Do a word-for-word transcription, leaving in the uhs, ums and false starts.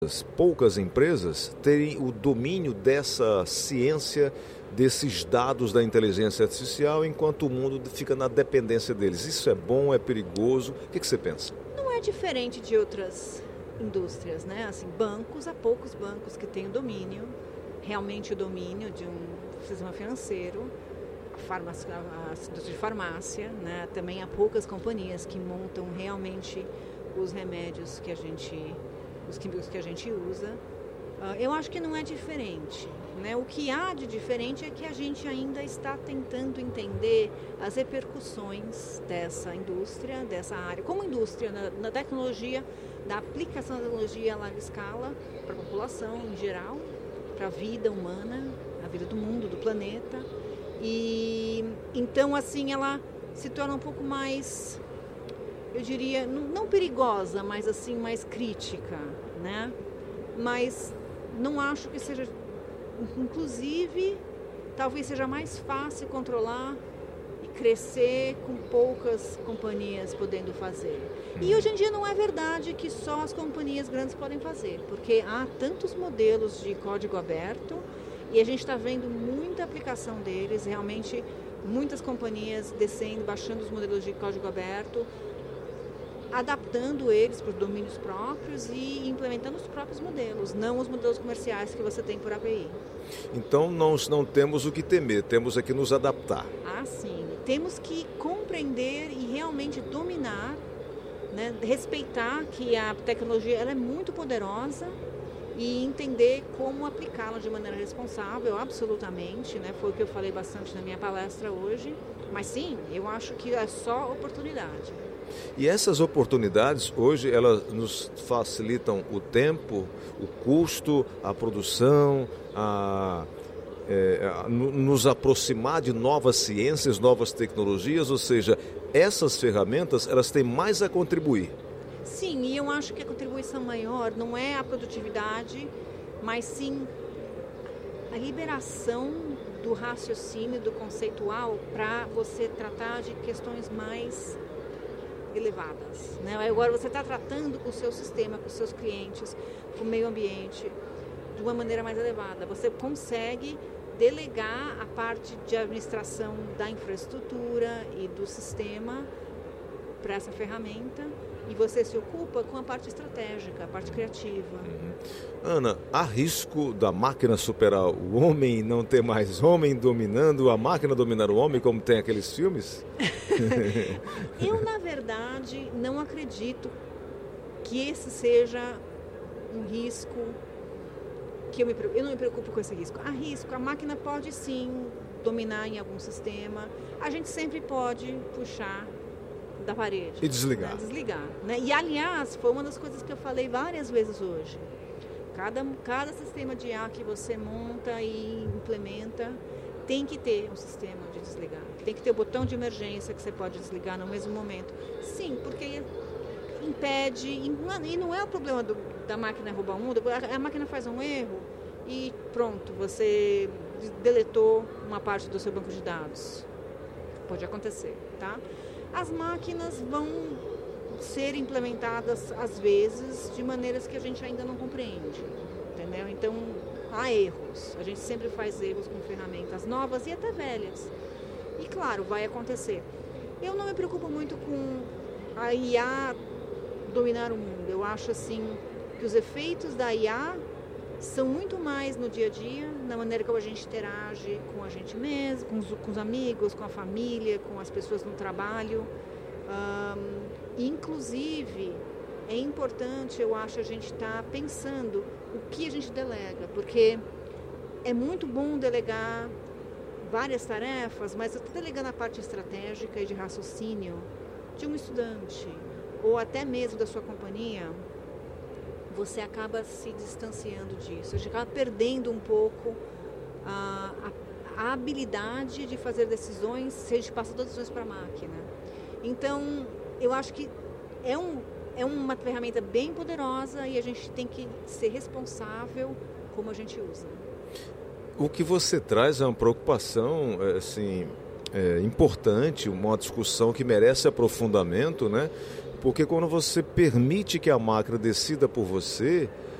As poucas empresas terem o domínio dessa ciência, desses dados da inteligência artificial, enquanto o mundo fica na dependência deles. Isso é bom, é perigoso? O que, que você pensa? Não é diferente de outras indústrias, né? Assim, bancos, há poucos bancos que têm o domínio, realmente o domínio de um sistema financeiro, a, farmácia, a indústria de farmácia, né? Também há poucas companhias que montam realmente os remédios que a gente, os químicos que a gente usa. Uh, eu acho que não é diferente, né? O que há de diferente é que a gente ainda está tentando entender as repercussões dessa indústria, dessa área, como indústria, na, na tecnologia, da aplicação da tecnologia a larga escala para a população em geral, para a vida humana, a vida do mundo, do planeta. E então, assim, ela se torna um pouco mais, eu diria, não, não perigosa, mas assim, mais crítica, né? Mas não acho que seja, inclusive, talvez seja mais fácil controlar e crescer com poucas companhias podendo fazer. E hoje em dia não é verdade que só as companhias grandes podem fazer, porque há tantos modelos de código aberto e a gente está vendo muita aplicação deles, realmente muitas companhias descendo, baixando os modelos de código aberto, adaptando eles para os domínios próprios e implementando os próprios modelos, não os modelos comerciais que você tem por A P I. Então nós não temos o que temer, temos é que nos adaptar. Ah, sim. Temos que compreender e realmente dominar, né, respeitar que a tecnologia ela é muito poderosa e entender como aplicá-la de maneira responsável, absolutamente, né? Foi o que eu falei bastante na minha palestra hoje. Mas sim, eu acho que é só oportunidade. E essas oportunidades, hoje, elas nos facilitam o tempo, o custo, a produção, a, é, a, nos aproximar de novas ciências, novas tecnologias, ou seja, essas ferramentas, elas têm mais a contribuir. Sim, e eu acho que a contribuição maior não é a produtividade, mas sim a liberação do raciocínio, do conceitual, para você tratar de questões mais elevadas, né? Agora você está tratando com o seu sistema, com os seus clientes, com o meio ambiente, de uma maneira mais elevada. Você consegue delegar a parte de administração da infraestrutura e do sistema para essa ferramenta e você se ocupa com a parte estratégica, a parte criativa. Uhum. Ana, há risco da máquina superar o homem e não ter mais homem dominando, a máquina dominar o homem, como tem aqueles filmes? Eu, na verdade, não acredito que esse seja um risco que eu, me, eu não me preocupo com esse risco. Há risco, a máquina pode sim dominar em algum sistema, a gente sempre pode puxar da parede. E desligar. Né? Desligar. Né? E, aliás, foi uma das coisas que eu falei várias vezes hoje. Cada, cada sistema de I A que você monta e implementa tem que ter um sistema de desligar. Tem que ter o botão de emergência que você pode desligar no mesmo momento. Sim, porque impede, e não é o problema do, da máquina roubar o mundo, a máquina faz um erro e pronto, você deletou uma parte do seu banco de dados. Pode acontecer, tá? As máquinas vão ser implementadas, às vezes, de maneiras que a gente ainda não compreende, entendeu? Então, há erros. A gente sempre faz erros com ferramentas novas e até velhas. E, claro, vai acontecer. Eu não me preocupo muito com a I A dominar o mundo. Eu acho, assim, que os efeitos da I A são muito mais no dia a dia, na maneira como a gente interage com a gente mesmo, com os, com os amigos, com a família, com as pessoas no trabalho. Um, inclusive, é importante, eu acho, a gente estar tá pensando o que a gente delega, porque é muito bom delegar várias tarefas, mas eu estou delegando a parte estratégica e de raciocínio de um estudante, ou até mesmo da sua companhia, você acaba se distanciando disso, a gente acaba perdendo um pouco a, a, a habilidade de fazer decisões, se a gente passa todas as decisões para a máquina. Então, eu acho que é, um, é uma ferramenta bem poderosa e a gente tem que ser responsável como a gente usa. O que você traz é uma preocupação assim, é, importante, uma discussão que merece aprofundamento, né? Porque quando você permite que a máquina decida por você,